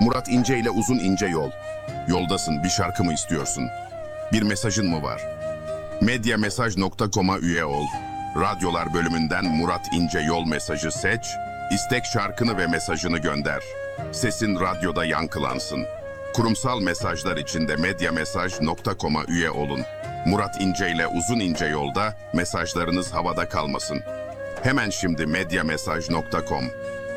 Murat İnce ile Uzun İnce Yol. Yoldasın, bir şarkı mı istiyorsun? Bir mesajın mı var? Medyamesaj.com'a üye ol. Radyolar bölümünden Murat İnce Yol mesajı seç. İstek şarkını ve mesajını gönder. Sesin radyoda yankılansın. Kurumsal mesajlar için de medyamesaj.com'a üye olun. Murat İnce ile Uzun İnce Yolda mesajlarınız havada kalmasın. Hemen şimdi medyamesaj.com.